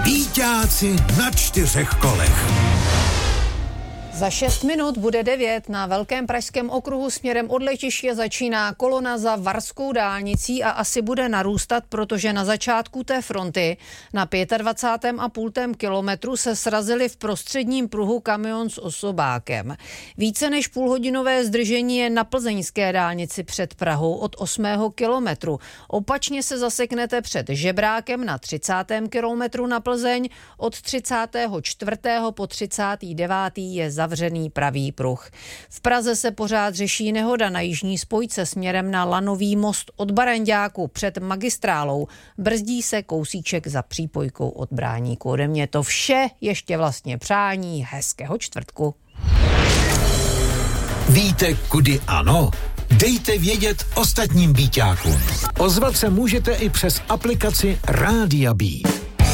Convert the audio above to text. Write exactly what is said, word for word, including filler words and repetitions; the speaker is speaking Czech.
Býťáci na čtyřech kolech. Za šest minut bude devět. Na Velkém pražském okruhu směrem od letiště začíná kolona za Varskou dálnicí a asi bude narůstat, protože na začátku té fronty na dvacátém pátém a půl kilometru se srazili v prostředním pruhu kamion s osobákem. Více než půlhodinové zdržení je na plzeňské dálnici před Prahou od osmého kilometru. Opačně se zaseknete před Žebrákem na třicátém kilometru na Plzeň. Od třicátého čtvrtého po třicátý devátý je zavřený pravý pruh. V Praze se pořád řeší nehoda na jižní spojce směrem na Lanový most od Baranďáku před magistrálou. Brzdí se kousíček za přípojkou od Bráníku. Ode mě to vše, ještě vlastně přání hezkého čtvrtku. Víte, kudy ano? Dejte vědět ostatním býťákům. Ozvat se můžete i přes aplikaci Rádia Beat.